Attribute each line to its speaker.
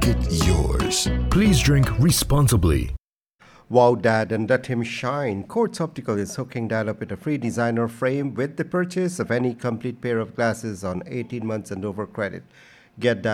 Speaker 1: make it yours. Please drink responsibly.
Speaker 2: Wow Dad and let him shine. Quartz Optical is hooking Dad up with a free designer frame with the purchase of any complete pair of glasses on 18 months and over credit. Get Dad